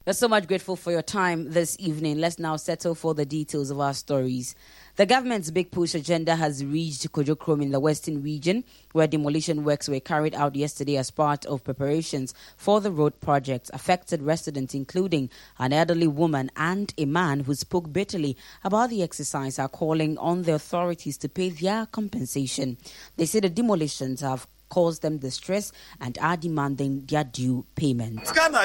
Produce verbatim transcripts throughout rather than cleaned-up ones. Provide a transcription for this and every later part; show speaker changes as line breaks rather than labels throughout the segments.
We're so much grateful for your time this evening. Let's now settle for the details of our stories. The government's Big Push agenda has reached Kojo Krom in the Western region, where demolition works were carried out yesterday as part of preparations for the road project. Affected residents, including an elderly woman and a man who spoke bitterly about the exercise, are calling on the authorities to pay their compensation. They say the demolitions have caused them distress and are demanding their due payment.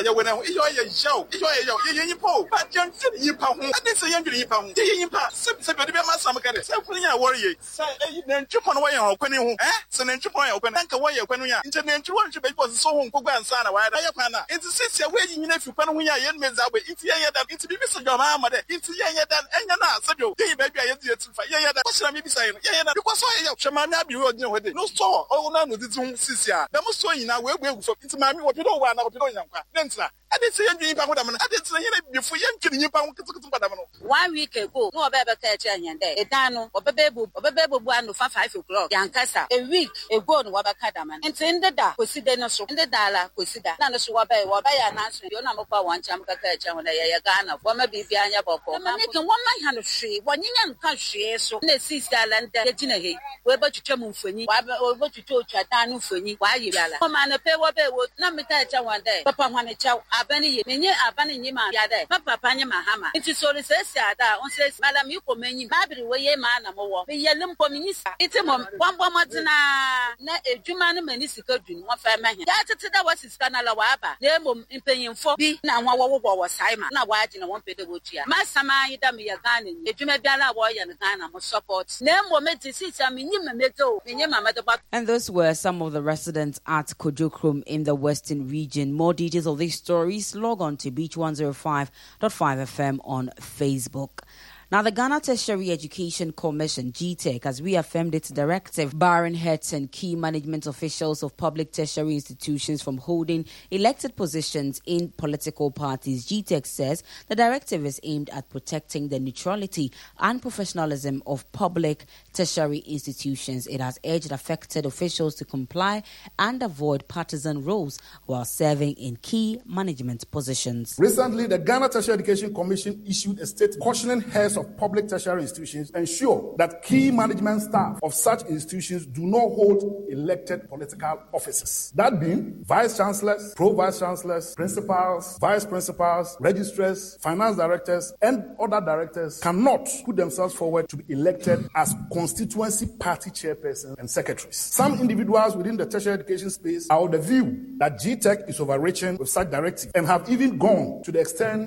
Sisia, the most so in our way for it's mammy what you don't want to go in. I didn't say anything about them. I didn't say anything before you can you pound.
One week ago, no baby catch any day. A dano, or baby, or baby one of five o'clock. Yankasa, a week ago, no Wabakadaman. And in the dark, consider no so in the dollar, consider none of Swabe, or by an answer, your number one chamka catch on a Yagana, one may be Bianya Boko. One man hand of tree, one young country, so the sister and the Jinay, where but you chamu for me, or what you told you at Danu for me, why you yalla. Oh man, a pay what they would not me catch one day. Papa wanted chow. Abani menye abani nyima yade papa panya mahama nti so research ada on says madam you ko menyi babiri we ye ma na mo wo ye limpo minisa iti mo bombo modina na edwuma no mani sika dwun wo fa ma he ya tete da wasika na la wa aba na emo mpanyimfo bi na nwa wo wo wo sai ma na wa agi na won pede wo tua ma sama yi da me ya Ghana ni edwuma biala wo ye na Ghana mo support na emo meti sita menyi memeto menye mama de ba.
And those were some of the residents at Kojo Krom in the Western region. More details of this story, log on to Beach one oh five point five F M on Facebook. Now, the Ghana Tertiary Education Commission, G T E C, has reaffirmed its directive barring heads and key management officials of public tertiary institutions from holding elected positions in political parties. G T E C says the directive is aimed at protecting the neutrality and professionalism of public tertiary institutions. It has urged affected officials to comply and avoid partisan roles while serving in key management positions.
Recently, the Ghana Tertiary Education Commission issued a statement cautioning heads of public tertiary institutions ensure that key management staff of such institutions do not hold elected political offices. That being vice chancellors, pro-vice chancellors, principals, vice principals, registrars, finance directors, and other directors cannot put themselves forward to be elected as constituency party chairpersons and secretaries. Some individuals within the tertiary education space are of the view that G T E C is overreaching with such directive and have even gone to the extent